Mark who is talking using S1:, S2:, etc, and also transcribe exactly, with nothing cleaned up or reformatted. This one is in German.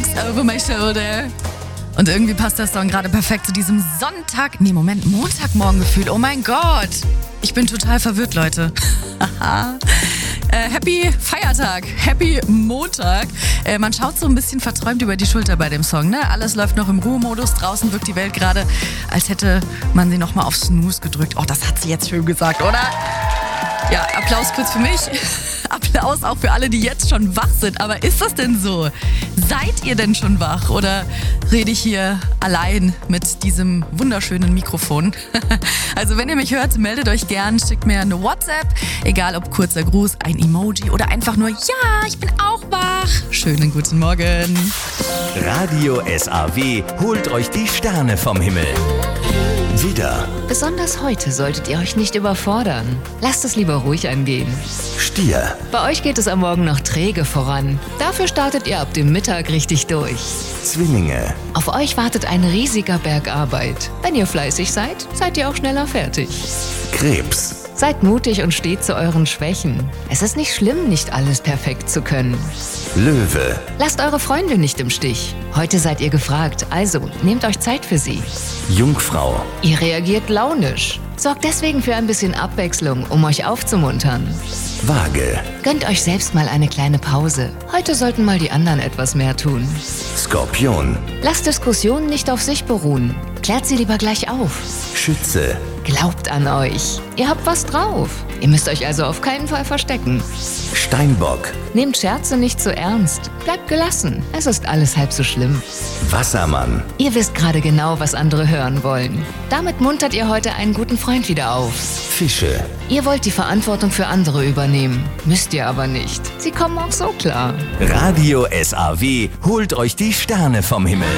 S1: Looks over my shoulder. Und irgendwie passt der Song gerade perfekt zu diesem Sonntag, nee Moment, Montagmorgengefühl. Oh mein Gott, ich bin total verwirrt, Leute. äh, happy Feiertag, Happy Montag. Äh, man schaut so ein bisschen verträumt über die Schulter bei dem Song, ne? Alles läuft noch im Ruhemodus, draußen wirkt die Welt gerade, als hätte man sie nochmal auf Snooze gedrückt. Oh, das hat sie jetzt schön gesagt, oder? Ja, Applaus kurz für mich. Applaus auch für alle, die jetzt schon wach sind. Aber ist das denn so? Seid ihr denn schon wach? Oder rede ich hier allein mit diesem wunderschönen Mikrofon? Also wenn ihr mich hört, meldet euch gern, schickt mir eine WhatsApp. Egal ob kurzer Gruß, ein Emoji oder einfach nur, ja, ich bin auch wach. Schönen guten Morgen.
S2: Radio S A W holt euch die Sterne vom Himmel. Widder,
S3: Besonders heute solltet ihr euch nicht überfordern. Lasst es lieber ruhig angehen.
S2: Stier,
S3: Bei euch geht es am Morgen noch träge voran. Dafür startet ihr ab dem Mittag richtig durch.
S2: Zwillinge,
S3: Auf euch wartet ein riesiger Berg Arbeit. Wenn ihr fleißig seid, seid ihr auch schneller fertig.
S2: Krebs,
S3: Seid mutig und steht zu euren Schwächen. Es ist nicht schlimm, nicht alles perfekt zu können.
S2: Löwe,
S3: Lasst eure Freunde nicht im Stich. Heute seid ihr gefragt, also nehmt euch Zeit für sie.
S2: Jungfrau,
S3: Ihr reagiert launisch. Sorgt deswegen für ein bisschen Abwechslung, um euch aufzumuntern.
S2: Waage,
S3: Gönnt euch selbst mal eine kleine Pause. Heute sollten mal die anderen etwas mehr tun.
S2: Skorpion,
S3: Lasst Diskussionen nicht auf sich beruhen. Klärt sie lieber gleich auf.
S2: Schütze,
S3: Glaubt an euch. Ihr habt was drauf. Ihr müsst euch also auf keinen Fall verstecken.
S2: Steinbock,
S3: Nehmt Scherze nicht zu ernst. Bleibt gelassen. Es ist alles halb so schlimm.
S2: Wassermann,
S3: Ihr wisst gerade genau, was andere hören wollen. Damit muntert ihr heute einen guten Freund wieder auf.
S2: Fische,
S3: Ihr wollt die Verantwortung für andere übernehmen. Müsst ihr aber nicht. Sie kommen auch so klar.
S2: Radio S A W holt euch die Sterne vom Himmel.